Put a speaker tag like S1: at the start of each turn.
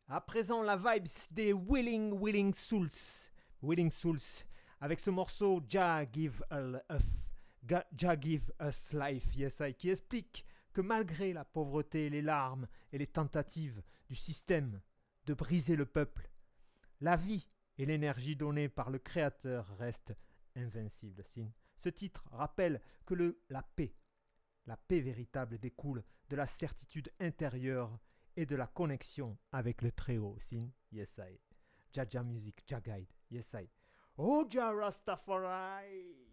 S1: À présent, la vibes des Willing Souls. Willing Souls. Avec ce morceau Jah Give Us Life, yes, qui explique que malgré la pauvreté, les larmes et les tentatives du système de briser le peuple, la vie et l'énergie donnée par le Créateur restent invincibles. Ce titre rappelle que la paix véritable découle de la certitude intérieure et de la connexion avec le Très-Haut. Yes, I. Jaja Music, Jah Guide, yes, I. Oh, Jah Rastafari!